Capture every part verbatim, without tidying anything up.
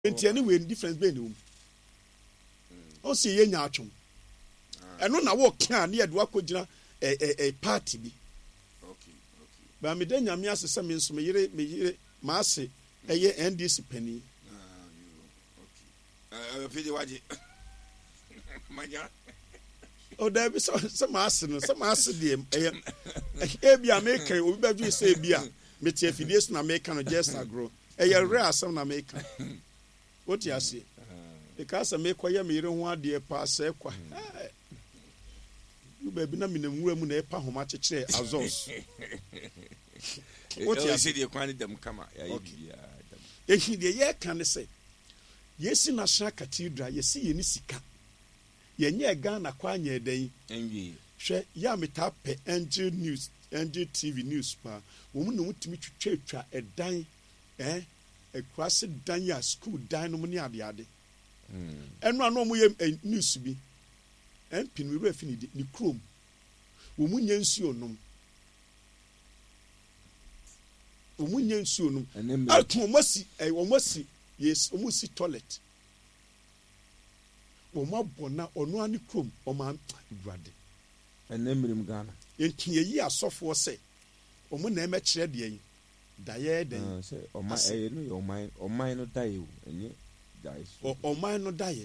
Enti anyway difference be no. O se ye nya atwom. Eno na wo ka na ye do akogina eh eh party bi. Okay, okay. Ba me da nyame asese me nso me yire me yire ma ase eye N D C pani. Ah, you okay. Uh, video waje. Manya. O da bi so so ma ase no, so ma ase de eye e bia me kan obi ba dwi se bia me tie fidie so na me kan no just agro. Eye rare asem na me kan. What you say? Because I make quite me don't want the pass. You baby, na minimum women a pa how much chair as us. What you say? The quantity them come out. If he the year can say, yes, in a shark cathedral, you see any sika. Ye near Ghana, quanya day, and ye share Yamita pe Angel News, Angel T V News, pa woman want to meet you church a dime, eh? A crossed Danya school dynamony at the other. And one no more news be. And pin we refined the chrome. Woman yensionum. Woman yensionum. And then I almost see a almost see, yes, almost see toilet. Oma bona ono ani chrome, or man, brother. And then him Ghana. In Kia software say, Omo name at Shady. Daye den say o my eh no o my o my no die enye die o o my no die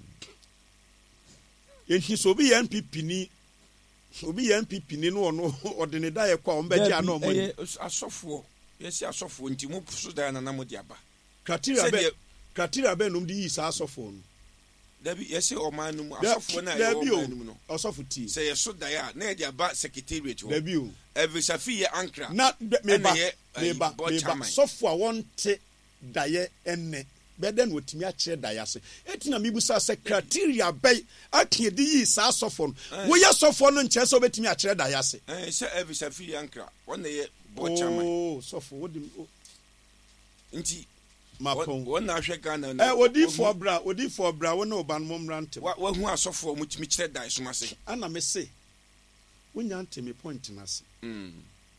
en hi so bi N P P ni obi N P P ni no no ode ne die kwa o mbeji ana o mo asofo yesi asofo nti mo so die na na mo diaba kratira be kratira be no di isa asofo no dabi yesi o man no asofo na e o man no asofo ti say yeso die na e diaba secretariat ho dabi o every safi ye ankra na meba meba meba sofo a wonte daye enne beden wotimi a kire daye ase etina mibusa secretary abey akedi yi sa sofo no wo ye sofo no nche so betimi a kire daye ase eh say every safi ye ankra won ye bo chairman oh sofo wodi nti mapon won na hwe Ghana eh odi for bra odi for bra won no ban mom rante wa hu asofo mutimi kire daye so mase ana me say wonya ntemi point na ase mm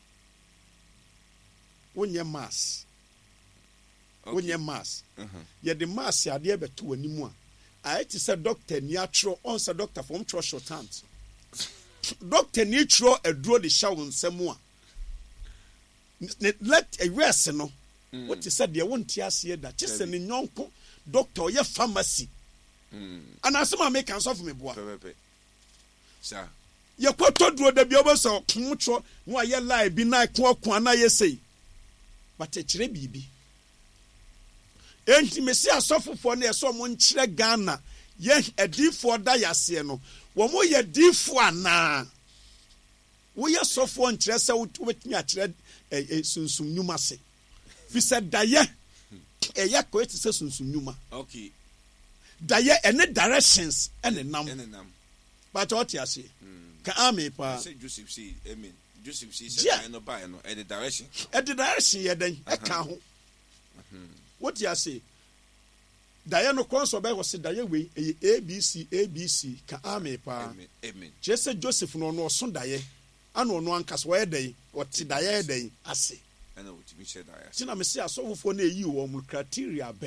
wonye mass wonye mass ye the mass ya de beto wanimu a ai ti say doctor ni atro on say doctor from tro short hand doctor ni tro aduro de sha won nsemu a let a rest no what you said there won't ase da chese ni nyonko doctor ye pharmacy mm and asema make can solve me boa sir ye kwato duro da bi oboso kutro no aye lie bi na ko ko na ye sei but e kire bibi enti mesi asofofo na eso mo nkire Ghana ye edifo da yase no wo mo ye difo ana wo ye sofo nkire se wetumi a kire sunsum nyuma se fi se daye e ya ko eti se sunsum nyuma okay daye ene directions ene nam ene nam but what you say ka ame pa say Joseph say amen Joseph say say no buy no at the direction at the direction ye den e ka ho what you say daye no konso be go say daye we A B C A B C ka ame pa amen amen Jesus Joseph no no so daye ana no ankas wo ye den o ti daye den ase ana wo ti mi she daye tina me say asofofo na eyi wo mu criteria